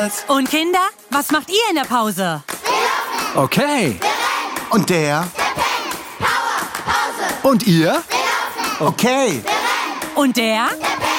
jetzt. Und Kinder, was macht ihr in der Pause? Okay. Und der? Und ihr? Okay. Und der? Der